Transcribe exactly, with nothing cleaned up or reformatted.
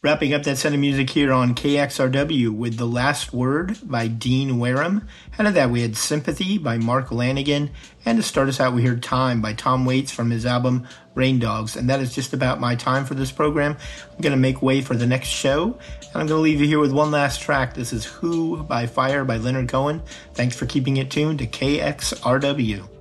Wrapping up that set of music here on K X R W with The Last Word by Dean Wareham. Out of that, we had Sympathy by Mark Lanigan. And to start us out, we heard Time by Tom Waits from his album Rain Dogs. And that is just about my time for this program. I'm going to make way for the next show. And I'm going to leave you here with one last track. This is Who by Fire by Leonard Cohen. Thanks for keeping it tuned to K X R W.